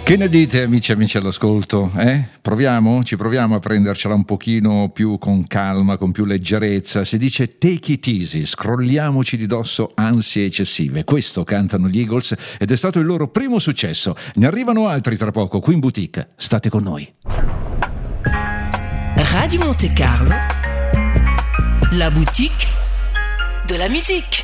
Che ne dite, amici all'ascolto? Ci proviamo a prendercela un pochino più con calma, con più leggerezza. Si dice take it easy, scrolliamoci di dosso ansie eccessive. Questo cantano gli Eagles ed è stato il loro primo successo. Ne arrivano altri tra poco, qui in boutique. State con noi. Radio Monte Carlo, la boutique de la musique.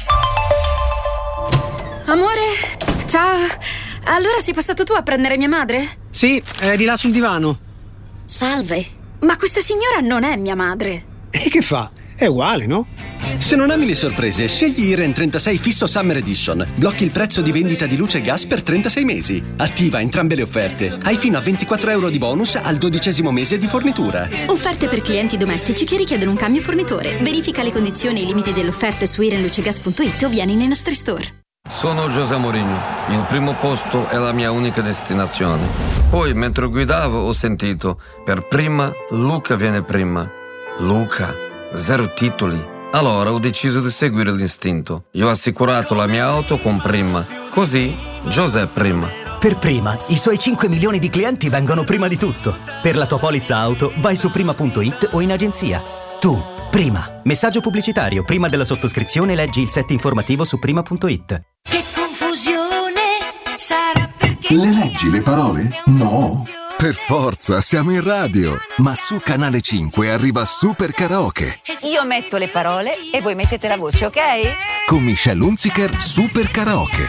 Amore, ciao. Allora sei passato tu a prendere mia madre? Sì, è di là sul divano. Salve, ma questa signora non è mia madre. E che fa? È uguale, no? Se non ami le sorprese, scegli Iren 36 Fisso Summer Edition. Blocchi il prezzo di vendita di luce e gas per 36 mesi. Attiva entrambe le offerte. Hai fino a 24 euro di bonus al 12° mese di fornitura. Offerte per clienti domestici che richiedono un cambio fornitore. Verifica le condizioni e i limiti dell'offerta su irenlucegas.it o vieni nei nostri store. Sono José Mourinho. Il primo posto è la mia unica destinazione. Poi, mentre guidavo, ho sentito: per prima, Luca viene prima. Luca, 0 titoli. Allora ho deciso di seguire l'istinto. Io ho assicurato la mia auto con Prima. Così, José prima. Per Prima, i suoi 5 milioni di clienti vengono prima di tutto. Per la tua polizza auto, vai su prima.it o in agenzia. Tu, Prima. Messaggio pubblicitario. Prima della sottoscrizione leggi il set informativo su prima.it. Che confusione sarà perché... Le leggi le parole? No. Per forza, siamo in radio. Ma su Canale 5 arriva Super Karaoke. Io metto le parole e voi mettete la voce, ok? Con Michelle Hunziker, Super Karaoke.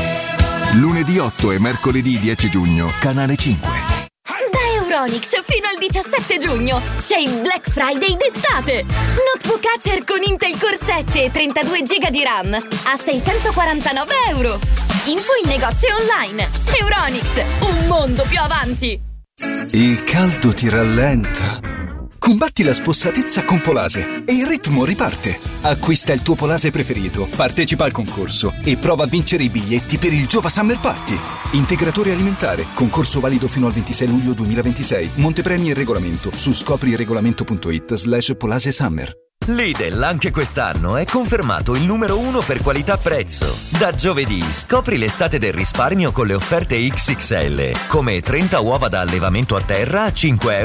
Lunedì 8 e mercoledì 10 giugno, Canale 5. Da Euronics fino al 17 giugno c'è il Black Friday d'estate. Notebook Acer con Intel Core 7 e 32 GB di RAM a 649 euro. Info in negozio online. Euronics, un mondo più avanti. Il caldo ti rallenta. Combatti la spossatezza con Polase e il ritmo riparte. Acquista il tuo Polase preferito, partecipa al concorso e prova a vincere i biglietti per il Giova Summer Party. Integratore alimentare, concorso valido fino al 26 luglio 2026. Montepremi e regolamento su scopriregolamento.it/Polase Summer. Lidl anche quest'anno è confermato il numero 1 per qualità-prezzo. Da giovedì scopri l'estate del risparmio con le offerte XXL, come 30 uova da allevamento a terra a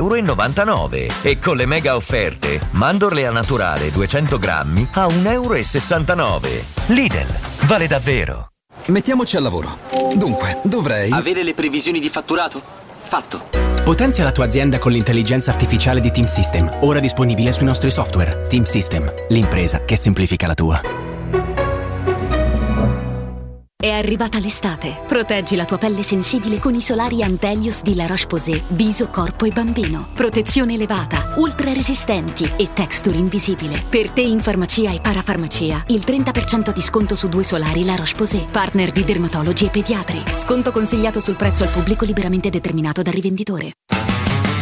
5,99 euro e con le mega offerte mandorle a naturale 200 grammi a 1,69 euro. Lidl, vale davvero. Mettiamoci al lavoro. Dunque, dovrei... avere le previsioni di fatturato? Fatto. Potenzia la tua azienda con l'intelligenza artificiale di Team System, ora disponibile sui nostri software. Team System, l'impresa che semplifica la tua. È arrivata l'estate. Proteggi la tua pelle sensibile con i solari Antelios di La Roche-Posay, viso, corpo e bambino. Protezione elevata, ultra resistenti e texture invisibile. Per te in farmacia e parafarmacia, il 30% di sconto su 2 solari La Roche-Posay, partner di dermatologi e pediatri. Sconto consigliato sul prezzo al pubblico liberamente determinato dal rivenditore.